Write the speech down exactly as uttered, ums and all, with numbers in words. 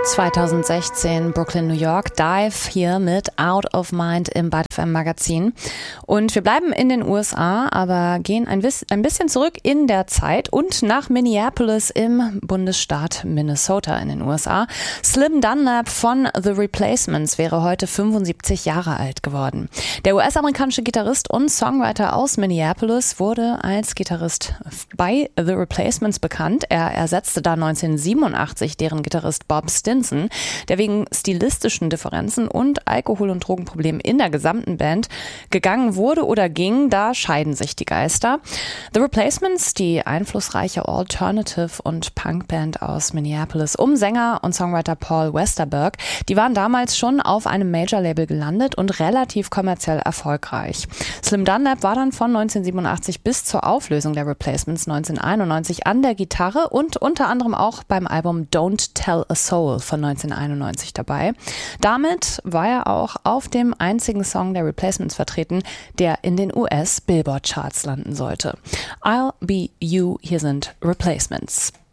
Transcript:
zweitausendsechzehn, Brooklyn, New York, Dive hier mit Out of Mind im Byte F M Magazin. Und wir bleiben in den U S A, aber gehen ein bisschen zurück in der Zeit und nach Minneapolis im Bundesstaat Minnesota in den U S A. Slim Dunlap von The Replacements wäre heute fünfundsiebzig Jahre alt geworden. Der U S-amerikanische Gitarrist und Songwriter aus Minneapolis wurde als Gitarrist bei The Replacements bekannt. Er ersetzte da neunzehnhundertsiebenundachtzig deren Gitarrist Bob Stinson, der wegen stilistischen Differenzen und Alkohol- und Drogenproblemen in der gesamten Band gegangen wurde oder ging. Da scheiden sich die Geister. The Replacements, die einflussreiche Alternative- und Punkband aus Minneapolis um Sänger und Songwriter Paul Westerberg, die waren damals schon auf einem Major-Label gelandet und relativ kommerziell erfolgreich. Slim Dunlap war dann von neunzehnhundertsiebenundachtzig bis zur Auflösung der Replacements neunzehnhunderteinundneunzig an der Gitarre und unter anderem auch beim Album Don't Tell a Soul von neunzehnhunderteinundneunzig dabei. Damit war er auch auf dem einzigen Song der Replacements vertreten, der in den U S Billboard Charts landen sollte. I'll Be You, hier sind Replacements.